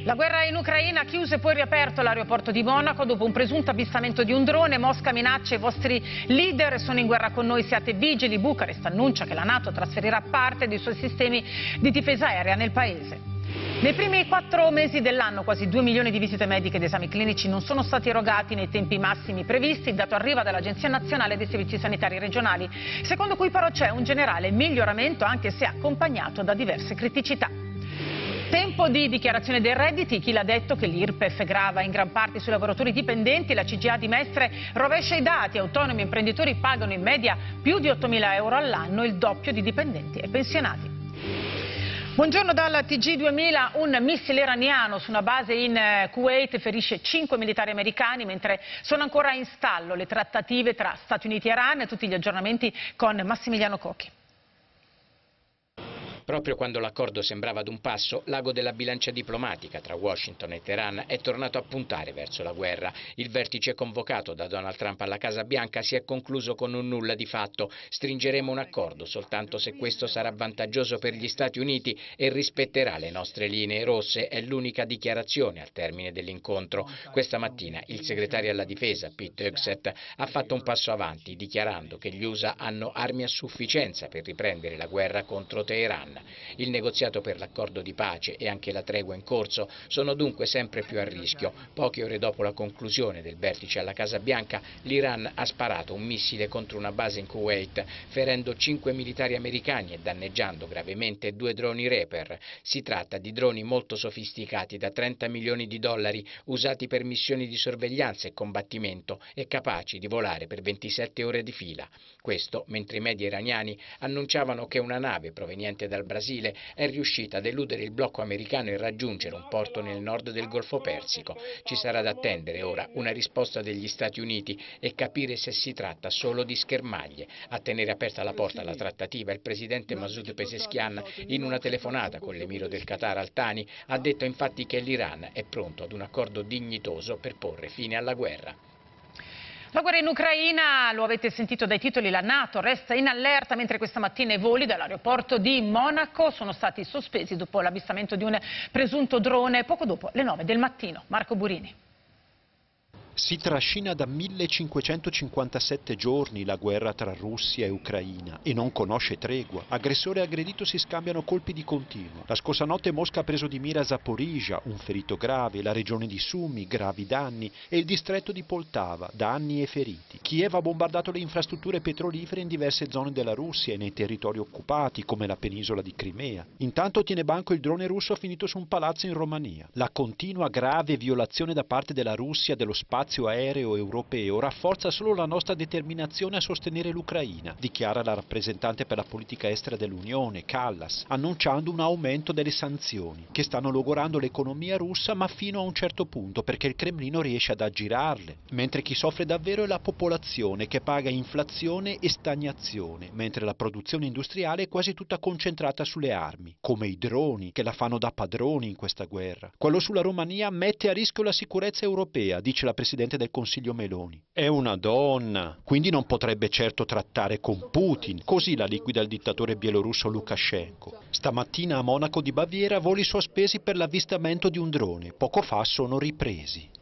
La guerra in Ucraina ha chiuso e poi riaperto l'aeroporto di Monaco dopo un presunto avvistamento di un drone. Mosca minaccia i vostri leader, sono in guerra con noi, siate vigili. Bucarest annuncia che la NATO trasferirà parte dei suoi sistemi di difesa aerea nel paese. Nei primi 4 mesi dell'anno quasi 2 milioni di visite mediche ed esami clinici non sono stati erogati nei tempi massimi previsti. Il dato arriva dall'Agenzia Nazionale dei Servizi Sanitari Regionali, secondo cui però c'è un generale miglioramento anche se accompagnato da diverse criticità. Tempo di dichiarazione dei redditi, chi l'ha detto che l'IRPEF grava in gran parte sui lavoratori dipendenti, la CGIA di Mestre rovescia i dati, autonomi e imprenditori pagano in media più di 8.000 euro all'anno, il doppio di dipendenti e pensionati. Buongiorno dal TG2000, un missile iraniano su una base in Kuwait ferisce 5 militari americani mentre sono ancora in stallo le trattative tra Stati Uniti e Iran, tutti gli aggiornamenti con Massimiliano Cocchi. Proprio quando l'accordo sembrava ad un passo, l'ago della bilancia diplomatica tra Washington e Teheran è tornato a puntare verso la guerra. Il vertice convocato da Donald Trump alla Casa Bianca si è concluso con un nulla di fatto. Stringeremo un accordo soltanto se questo sarà vantaggioso per gli Stati Uniti e rispetterà le nostre linee rosse, è l'unica dichiarazione al termine dell'incontro. Questa mattina il segretario alla difesa, Pete Hegseth, ha fatto un passo avanti, dichiarando che gli USA hanno armi a sufficienza per riprendere la guerra contro Teheran. Il negoziato per l'accordo di pace e anche la tregua in corso sono dunque sempre più a rischio. Poche ore dopo la conclusione del vertice alla Casa Bianca, l'Iran ha sparato un missile contro una base in Kuwait, ferendo 5 militari americani e danneggiando gravemente 2 droni Reaper. Si tratta di droni molto sofisticati da 30 milioni di dollari, usati per missioni di sorveglianza e combattimento e capaci di volare per 27 ore di fila. Questo mentre i media iraniani annunciavano che una nave proveniente dal Brasile è riuscita ad eludere il blocco americano e raggiungere un porto nel nord del Golfo Persico. Ci sarà da attendere ora una risposta degli Stati Uniti e capire se si tratta solo di schermaglie. A tenere aperta la porta alla trattativa, il presidente Masoud Pezeshkian, in una telefonata con l'emiro del Qatar Al Thani, ha detto infatti che l'Iran è pronto ad un accordo dignitoso per porre fine alla guerra. La guerra in Ucraina, lo avete sentito dai titoli, la NATO resta in allerta mentre questa mattina i voli dall'aeroporto di Monaco sono stati sospesi dopo l'avvistamento di un presunto drone poco dopo le 9 del mattino. Marco Burini. Si trascina da 1557 giorni la guerra tra Russia e Ucraina e non conosce tregua. Aggressore e aggredito si scambiano colpi di continuo. La scorsa notte Mosca ha preso di mira Zaporizhzhia, un ferito grave, la regione di Sumy, gravi danni, e il distretto di Poltava, danni e feriti. Kiev ha bombardato le infrastrutture petrolifere in diverse zone della Russia e nei territori occupati, come la penisola di Crimea. Intanto tiene banco il drone russo finito su un palazzo in Romania. La continua grave violazione da parte della Russia dello spazio aereo europeo rafforza solo la nostra determinazione a sostenere l'Ucraina, dichiara la rappresentante per la politica estera dell'Unione, Kallas, annunciando un aumento delle sanzioni, che stanno logorando l'economia russa ma fino a un certo punto, perché il Cremlino riesce ad aggirarle, mentre chi soffre davvero è la popolazione, che paga inflazione e stagnazione, mentre la produzione industriale è quasi tutta concentrata sulle armi, come i droni, che la fanno da padroni in questa guerra. Quello sulla Romania mette a rischio la sicurezza europea, dice la Presidente del Consiglio Meloni. È una donna, quindi non potrebbe certo trattare con Putin, così la liquida il dittatore bielorusso Lukashenko. Stamattina a Monaco di Baviera voli sospesi per l'avvistamento di un drone, poco fa sono ripresi.